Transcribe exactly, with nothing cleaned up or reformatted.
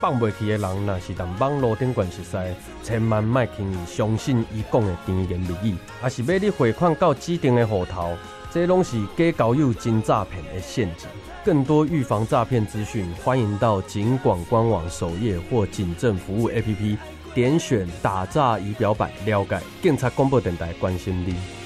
放袂去的人，若是当网络顶管熟悉，千万莫轻易相信伊讲的甜言蜜语，也是要你汇款到指定的户头，这拢是假交友真诈骗的陷阱。更多预防诈骗资讯，欢迎到警广官网首页或警政服务 A P P 点选打诈仪表板了解。警察广播电台关心你。